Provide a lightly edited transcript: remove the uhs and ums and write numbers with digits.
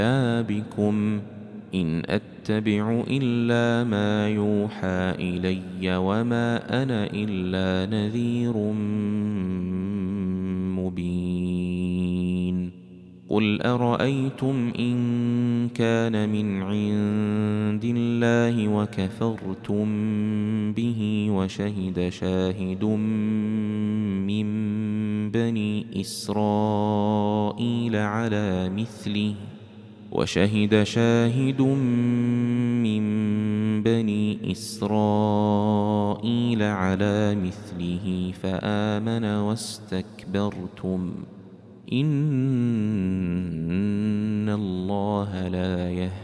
بكم إن أتبع إلا ما يوحى إلي وما أنا إلا نذير مبين قل أرأيتم إن كان من عند الله وكفرتم به وشهد شاهد من بني إسرائيل على مثله فآمن واستكبرتم إن الله لا يهدي